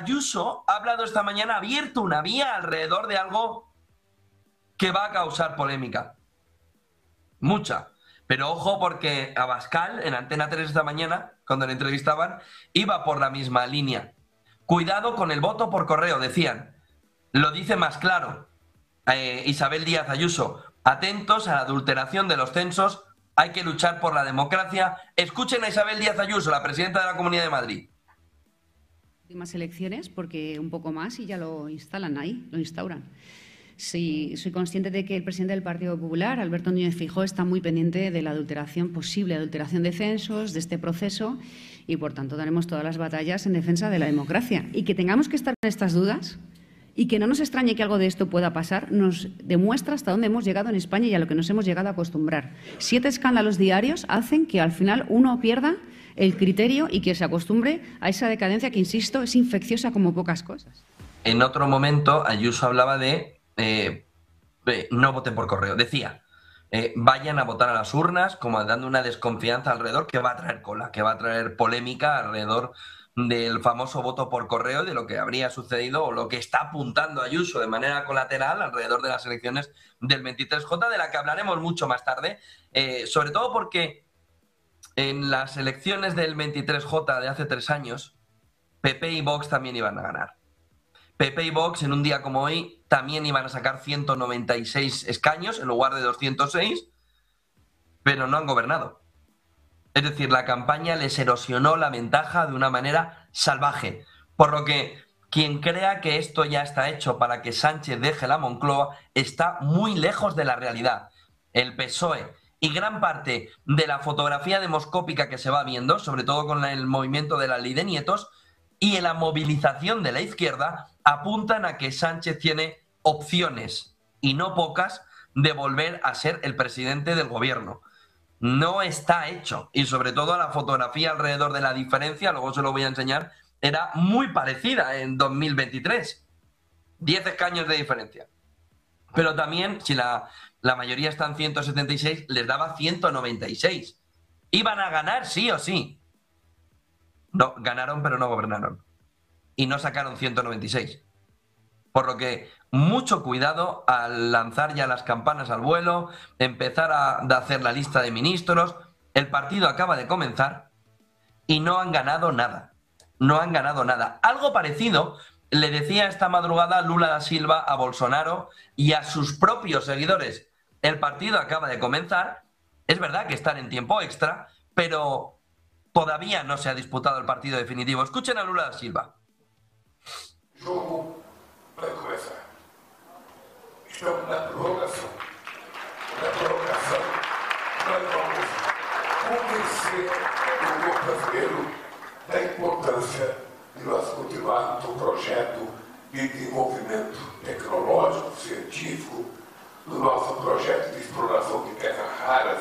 Ayuso ha hablado esta mañana, ha abierto una vía alrededor de algo que va a causar polémica. Mucha. Pero ojo, porque Abascal, en Antena 3 esta mañana, cuando le entrevistaban, iba por la misma línea. Cuidado con el voto por correo, decían. Lo dice más claro Isabel Díaz Ayuso. Atentos a la adulteración de los censos. Hay que luchar por la democracia. Escuchen a Isabel Díaz Ayuso, la presidenta de la Comunidad de Madrid. Últimas elecciones, porque un poco más y ya lo instalan ahí, lo instauran. Sí, soy consciente de que el presidente del Partido Popular, Alberto Núñez Feijóo, está muy pendiente de la adulteración, posible adulteración de censos, de este proceso, y por tanto daremos todas las batallas en defensa de la democracia. Y que tengamos que estar con estas dudas y que no nos extrañe que algo de esto pueda pasar, nos demuestra hasta dónde hemos llegado en España y a lo que nos hemos llegado a acostumbrar. 7 escándalos diarios hacen que al final uno pierda el criterio y que se acostumbre a esa decadencia que, insisto, es infecciosa como pocas cosas. En otro momento, Ayuso hablaba de no voten por correo. Decía, vayan a votar a las urnas, como dando una desconfianza alrededor que va a traer cola, que va a traer polémica alrededor del famoso voto por correo, de lo que habría sucedido o lo que está apuntando Ayuso de manera colateral alrededor de las elecciones del 23J, de la que hablaremos mucho más tarde, sobre todo porque en las elecciones del 23J de hace 3 años, PP y Vox también iban a ganar. PP y Vox en un día como hoy también iban a sacar 196 escaños en lugar de 206, pero no han gobernado. Es decir, la campaña les erosionó la ventaja de una manera salvaje. Por lo que quien crea que esto ya está hecho para que Sánchez deje la Moncloa está muy lejos de la realidad. El PSOE y gran parte de la fotografía demoscópica que se va viendo, sobre todo con el movimiento de la Ley de Nietos, y en la movilización de la izquierda, apuntan a que Sánchez tiene opciones, y no pocas, de volver a ser el presidente del gobierno. No está hecho, y sobre todo la fotografía alrededor de la diferencia, luego se lo voy a enseñar, era muy parecida en 2023. 10 escaños de diferencia. Pero también, si la mayoría está en 176, les daba 196. Iban a ganar sí o sí. No, ganaron pero no gobernaron. Y no sacaron 196. Por lo que mucho cuidado al lanzar ya las campanas al vuelo, empezar a hacer la lista de ministros. El partido acaba de comenzar y no han ganado nada. No han ganado nada. Algo parecido le decía esta madrugada Lula da Silva a Bolsonaro y a sus propios seguidores. El partido acaba de comenzar. Es verdad que están en tiempo extra, pero todavía no se ha disputado el partido definitivo. Escuchen a Lula da Silva. Jogo vai começar. Estamos na prorrogação. Na prorrogação, nós vamos convencer o povo brasileiro da importância de nós continuarmos um projeto de desenvolvimento tecnológico, científico, do nosso projeto de exploração de terras raras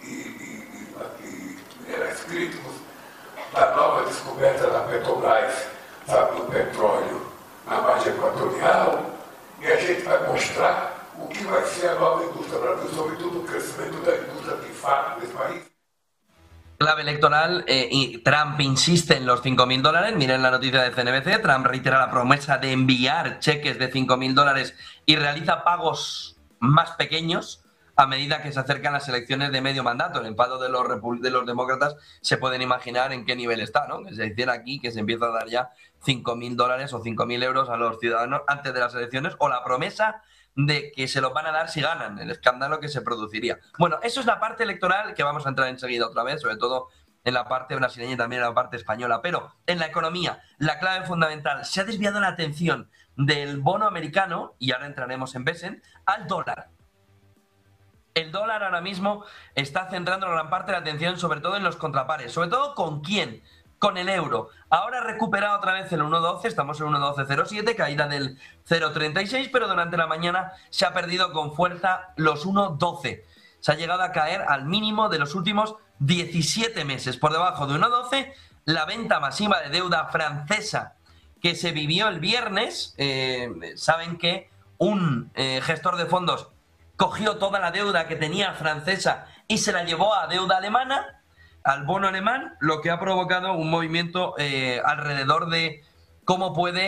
e minerais críticos, da nova descoberta da Petrobras, sabe, do petróleo na margem equatorial, e a gente vai mostrar o que vai ser a nova indústria brasileira, sobretudo o crescimento da indústria de fato desse país. Clave electoral, y Trump insiste en los $5.000. Miren la noticia de CNBC. Trump reitera la promesa de enviar cheques de $5.000 y realiza pagos más pequeños a medida que se acercan las elecciones de medio mandato. El enfado de los demócratas se pueden imaginar en qué nivel está, ¿no? Que se hiciera aquí, que se empieza a dar ya $5.000 o 5.000 euros a los ciudadanos antes de las elecciones, o la promesa de que se los van a dar si ganan, el escándalo que se produciría. Bueno, eso es la parte electoral, que vamos a entrar enseguida otra vez, sobre todo en la parte brasileña y también en la parte española. Pero en la economía, la clave fundamental, se ha desviado la atención del bono americano, y ahora entraremos en Besen, al dólar. El dólar ahora mismo está centrando gran parte de la atención sobre todo en los contrapares. ¿Sobre todo con quién? Con el euro. Ahora ha recuperado otra vez el 1.12, estamos en 1.1207, caída del 0.36, pero durante la mañana se ha perdido con fuerza los 1.12. Se ha llegado a caer al mínimo de los últimos 17 meses. Por debajo de 1.12, la venta masiva de deuda francesa que se vivió el viernes. Saben que un gestor de fondos cogió toda la deuda que tenía francesa y se la llevó a deuda alemana, al bono alemán, lo que ha provocado un movimiento alrededor de cómo puede